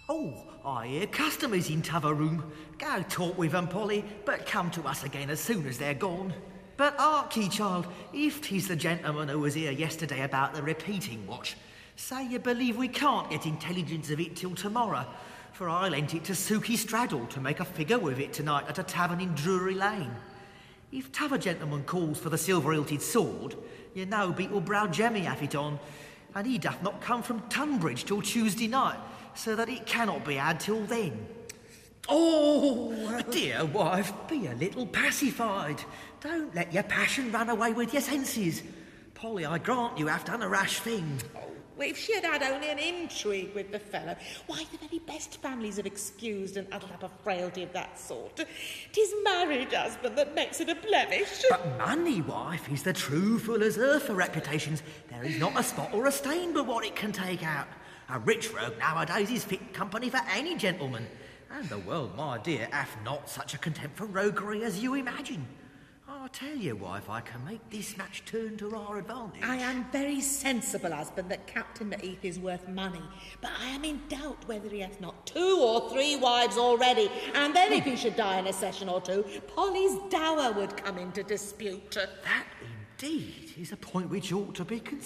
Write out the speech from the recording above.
Oh, I hear customers in t'other room. Go talk with them, Polly, but come to us again as soon as they're gone. But hark ye, child, if 'tis the gentleman who was here yesterday about the repeating watch, say you believe we can't get intelligence of it till tomorrow, for I lent it to Sukey Straddle to make a figure with it tonight at a tavern in Drury Lane. If t'other gentleman calls for the silver-hilted sword, you know Beetlebrow Jemmy hath it on, and he doth not come from Tunbridge till Tuesday night, so that it cannot be had till then. Oh, dear wife, be a little pacified. Don't let your passion run away with your senses. Polly, I grant you have done a rash thing. If she had had only an intrigue with the fellow, why, the very best families have excused and huddled up a frailty of that sort. 'Tis married husband that makes it a blemish. But money, wife, is the true fuller's earth for reputations. There is not a spot or a stain but what it can take out. A rich rogue nowadays is fit company for any gentleman. And the world, my dear, hath not such a contempt for roguery as you imagine. I tell you, wife, I can make this match turn to our advantage. I am very sensible, husband, that Captain Macheath is worth money, but I am in doubt whether he hath not 2 or 3 wives already, and then if he should die in a session or 2, Polly's dower would come into dispute. That, indeed, is a point which ought to be considered.